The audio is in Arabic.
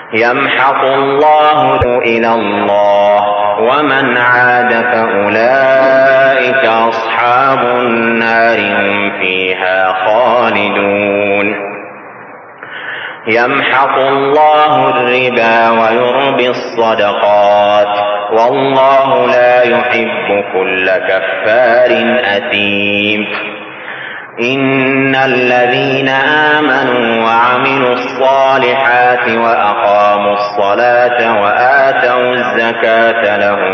يمحق الله إلى الله ومن عاد فأولئك أصحاب النار هم فيها خالدون. يمحق الله الربا ويربي الصدقات والله لا يحب كل كفار أثيم. إن الذين آمنوا وعملوا الصالحات وأقاموا الصلاة وآتوا الزكاة لهم